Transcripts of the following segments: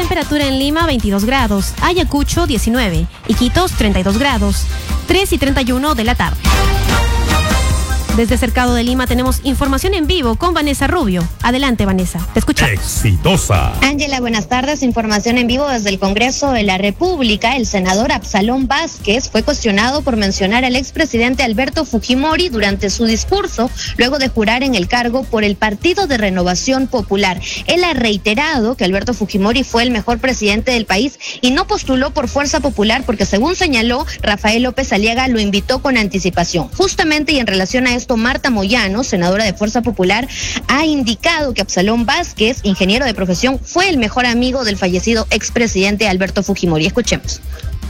temperatura en Lima 22 grados, Ayacucho 19, Iquitos 32 grados, 3:31 de la tarde. Desde Cercado de Lima tenemos información en vivo con Vanessa Rubio. Adelante, Vanessa, te escuchamos. Exitosa. Ángela, buenas tardes. Información en vivo desde el Congreso de la República. El senador Absalón Vázquez fue cuestionado por mencionar al expresidente Alberto Fujimori durante su discurso, luego de jurar en el cargo por el Partido de Renovación Popular. Él ha reiterado que Alberto Fujimori fue el mejor presidente del país y no postuló por Fuerza Popular porque, según señaló, Rafael López Aliaga lo invitó con anticipación. Justamente, y en relación a esto, Marta Moyano, senadora de Fuerza Popular, ha indicado que Absalón Vázquez, ingeniero de profesión, fue el mejor amigo del fallecido expresidente Alberto Fujimori. Escuchemos.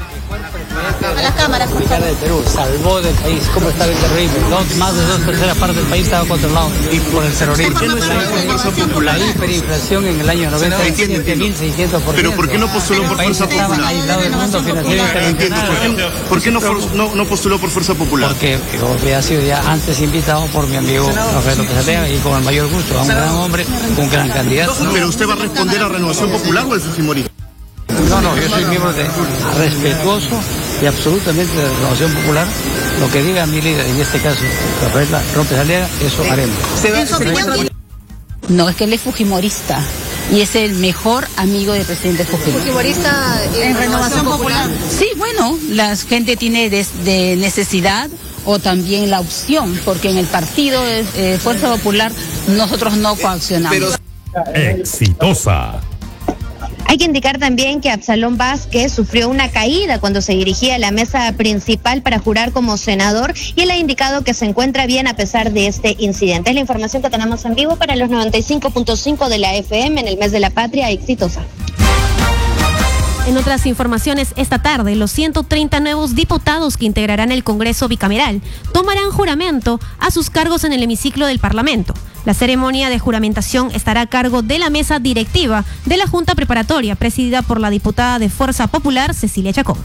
A la cámara, por favor. De Perú, salvó del país. ¿Cómo estaba el terrorismo? Más de 2/3 partes del país estaba controlado por el terrorismo. ¿Por qué no postuló por Fuerza Popular? La hiperinflación en el año 90, 7.600%. ¿Pero por qué no postuló por Fuerza Popular? Estaba aislado del mundo financiero internacional. ¿Por qué no postuló por Fuerza Popular? Porque había sido ya antes invitado por mi amigo Rafael López Aliaga y con el mayor gusto, a un gran hombre, un gran candidato. ¿Pero usted va a responder a Renovación Popular o al Fujimori? No, yo soy miembro respetuoso y absolutamente de la Renovación Popular. Lo que diga mi líder, en este caso, Rafael López Aliaga, eso haremos. No, es que él es fujimorista y es el mejor amigo del presidente Fujimori. ¿Fujimorista en Renovación Popular? Sí, bueno, la gente tiene de necesidad o también la opción, porque en el partido de Fuerza Popular nosotros no coaccionamos. Exitosa. Hay que indicar también que Absalón Vázquez sufrió una caída cuando se dirigía a la mesa principal para jurar como senador y él ha indicado que se encuentra bien a pesar de este incidente. Es la información que tenemos en vivo para los 95.5 de la FM en el mes de la patria. Exitosa. En otras informaciones, esta tarde, los 130 nuevos diputados que integrarán el Congreso bicameral tomarán juramento a sus cargos en el hemiciclo del Parlamento. La ceremonia de juramentación estará a cargo de la mesa directiva de la Junta Preparatoria, presidida por la diputada de Fuerza Popular, Cecilia Chacón.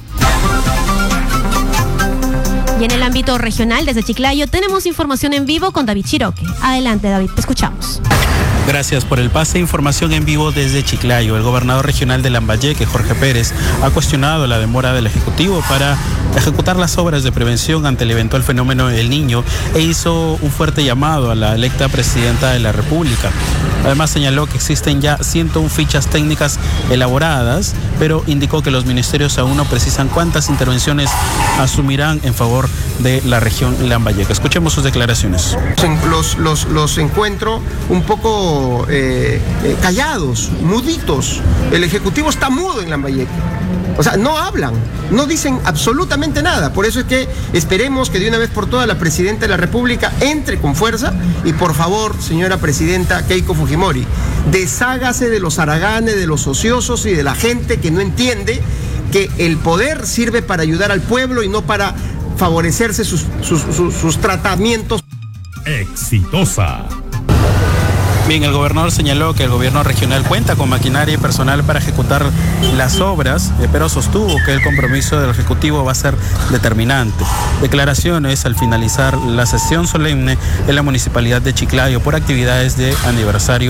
Y en el ámbito regional, desde Chiclayo, tenemos información en vivo con David Chiroque. Adelante, David, te escuchamos. Gracias por el pase. Información en vivo desde Chiclayo. El gobernador regional de Lambayeque, Jorge Pérez, ha cuestionado la demora del Ejecutivo para ejecutar las obras de prevención ante el eventual fenómeno El Niño e hizo un fuerte llamado a la electa presidenta de la República. Además señaló que existen ya 101 fichas técnicas elaboradas, pero indicó que los ministerios aún no precisan cuántas intervenciones asumirán en favor de la región Lambayeque. Escuchemos sus declaraciones. Los encuentro un poco callados, muditos. El Ejecutivo está mudo en Lambayeque. O sea, no hablan, no dicen absolutamente nada. Por eso es que esperemos que de una vez por todas la presidenta de la República entre con fuerza y por favor, señora presidenta Keiko Fujimori, deshágase de los haraganes, de los ociosos y de la gente que no entiende que el poder sirve para ayudar al pueblo y no para favorecerse sus tratamientos. Exitosa. Bien, el gobernador señaló que el gobierno regional cuenta con maquinaria y personal para ejecutar las obras, pero sostuvo que el compromiso del Ejecutivo va a ser determinante. Declaraciones al finalizar la sesión solemne en la Municipalidad de Chiclayo por actividades de aniversario